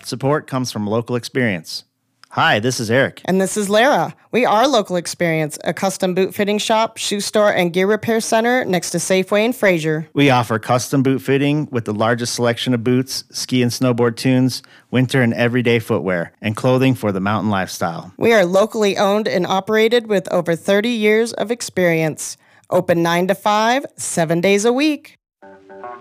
Support comes from local experience. Hi, this is Eric. And this is Lara. We are Local Experience, a custom boot fitting shop, shoe store, and gear repair center next to Safeway and Fraser. We offer custom boot fitting with the largest selection of boots, ski and snowboard tunes, winter and everyday footwear, and clothing for the mountain lifestyle. We are locally owned and operated with over 30 years of experience. Open 9 to 5, 7 days a week.